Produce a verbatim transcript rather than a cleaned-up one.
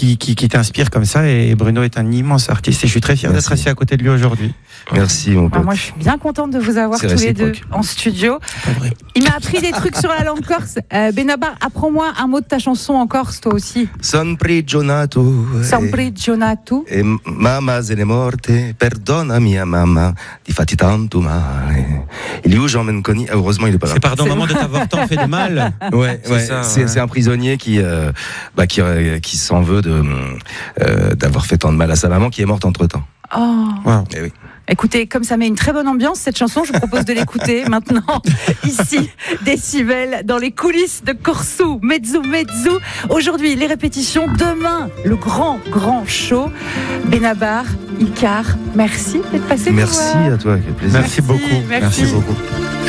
qui, qui, qui t'inspire comme ça. Et Bruno est un immense artiste et je suis très fier Merci. d'être assis à côté de lui aujourd'hui. Merci mon pote. Alors moi, je suis bien contente de vous avoir C'est tous les deux réciproque. en studio. Pas vrai. Il m'a appris des trucs sur la langue corse. Euh, Benabar, apprends-moi un mot de ta chanson en corse, toi aussi. Son prigionato. Sempre Gionato. E mamma se ne morte, perdona mia mamma, ti fatti tanto male. Il est où Jean Menconi? Ah, heureusement il est pas là. C'est pardon, maman, de t'avoir tant fait de mal. Ouais, C'est ouais. ça, c'est, ouais. c'est un prisonnier qui, euh, bah, qui, euh, qui s'en veut de, euh, d'avoir fait tant de mal à sa maman qui est morte entre temps. Oh. Wow. Eh oui. Écoutez, comme ça met une très bonne ambiance, cette chanson, je vous propose de l'écouter maintenant, ici, Décibel, dans les coulisses de Corso, Mezzo Mezzo. Aujourd'hui, les répétitions. Demain, le grand, grand show. Benabar, Icar, merci d'être passé. Merci nous voir. à toi, quel plaisir. Merci beaucoup. merci. Merci beaucoup.